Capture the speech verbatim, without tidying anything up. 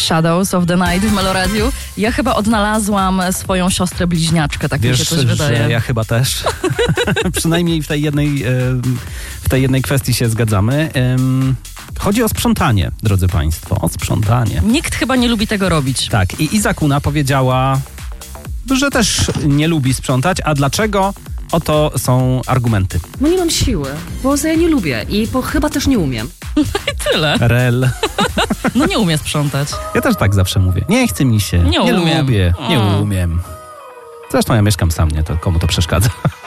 Shadows of the Night w Meloradiu. Ja chyba odnalazłam swoją siostrę bliźniaczkę, tak Wiesz, mi się coś wydaje. że ja chyba też. Przynajmniej w tej jednej, w tej jednej kwestii się zgadzamy. Chodzi o sprzątanie, drodzy państwo, o sprzątanie. Nikt chyba nie lubi tego robić. Tak, i Iza Kuna powiedziała, że też nie lubi sprzątać, a dlaczego? Oto są argumenty. No nie mam siły, bo ja nie lubię i bo chyba też nie umiem. I tyle. Rel. No nie umie sprzątać. Ja też tak zawsze mówię. Nie chce mi się. Nie nie umiem. lubię. Nie O. umiem. Zresztą ja mieszkam sam, nie? To komu to przeszkadza?